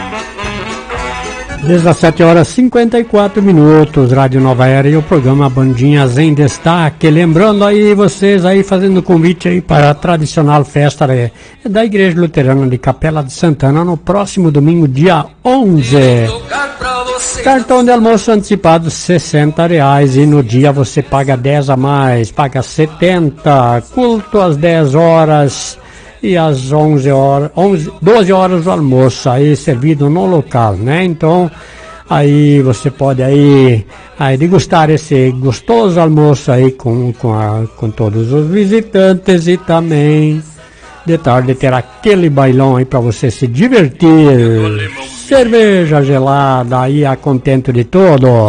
17 horas 54 minutos, Rádio Nova Era e o programa Bandinhas em Destaque. Lembrando aí vocês aí fazendo convite aí para a tradicional festa da Igreja Luterana de Capela de Santana no próximo domingo, dia 11. Cartão de almoço antecipado R$60 e no dia você paga 10 a mais, paga 70. Culto às 10 horas e às 12 horas o almoço aí servido no local, né? Então aí você pode aí degustar esse gostoso almoço aí com todos os visitantes e também de tarde ter aquele bailão aí para você se divertir. Cerveja gelada aí a contento de todos.